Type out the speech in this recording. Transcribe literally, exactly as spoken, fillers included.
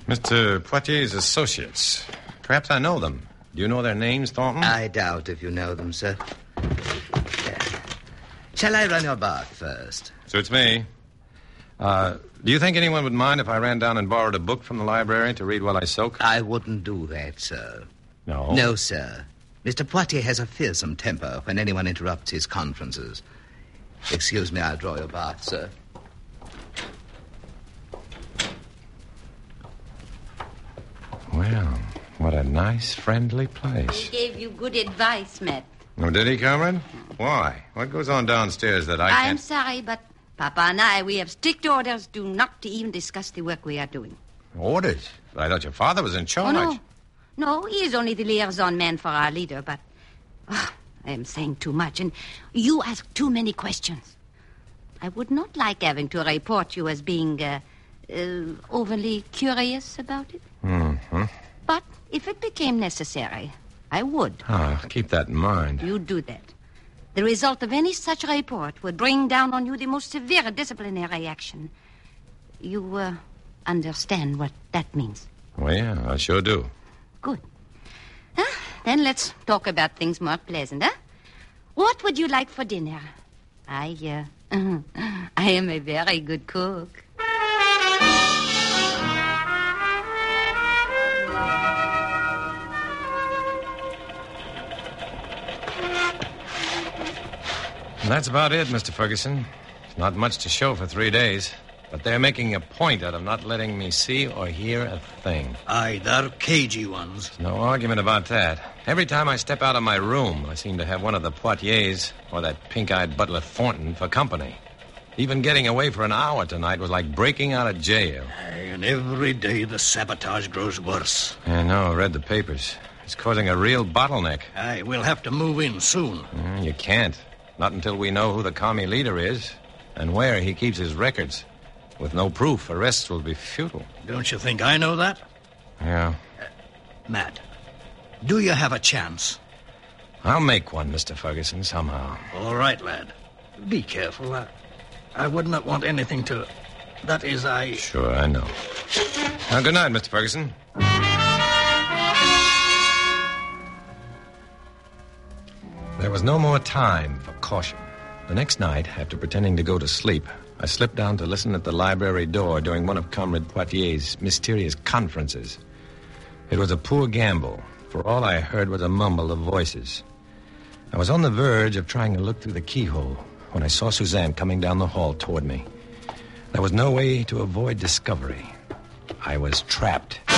Mister Poitier's associates. Perhaps I know them. Do you know their names, Thornton? I doubt if you know them, sir. Shall I run your bath first? Suits me. Uh, do you think anyone would mind if I ran down and borrowed a book from the library to read while I soak? I wouldn't do that, sir. No? No, sir. Mister Poitier has a fearsome temper when anyone interrupts his conferences. Excuse me, I'll draw your bath, sir. Well, what a nice, friendly place. He gave you good advice, Matt. Oh, did he, comrade? Why? What goes on downstairs that I can't... I'm sorry, but Papa and I, we have strict orders do not to even discuss the work we are doing. Orders? But I thought your father was in charge. Oh, no. No, he is only the liaison man for our leader, but... Oh, I am saying too much, and you ask too many questions. I would not like having to report you as being uh, uh, overly curious about it. Mm-hmm. But if it became necessary, I would. Ah, keep that in mind. You do that. The result of any such report would bring down on you the most severe disciplinary action. You uh, understand what that means? Well, yeah, I sure do. Good. Huh? Then let's talk about things more pleasant, huh? What would you like for dinner? I, uh, I am a very good cook. That's about it, Mister Ferguson. Not much to show for three days. But they're making a point out of not letting me see or hear a thing. Aye, they're cagey ones. No argument about that. Every time I step out of my room, I seem to have one of the Poitiers or that pink-eyed butler Thornton for company. Even getting away for an hour tonight was like breaking out of jail. Aye, and every day the sabotage grows worse. I know, I read the papers. It's causing a real bottleneck. Aye, we'll have to move in soon. Mm, you can't. Not until we know who the commie leader is and where he keeps his records. With no proof, arrests will be futile. Don't you think I know that? Yeah. Uh, Matt, do you have a chance? I'll make one, Mister Ferguson, somehow. All right, lad. Be careful. I, I would not want anything to... That is, I... Sure, I know. Now, good night, Mister Ferguson. There was no more time for caution. The next night, after pretending to go to sleep, I slipped down to listen at the library door during one of Comrade Poitier's mysterious conferences. It was a poor gamble, for all I heard was a mumble of voices. I was on the verge of trying to look through the keyhole when I saw Suzanne coming down the hall toward me. There was no way to avoid discovery. I was trapped.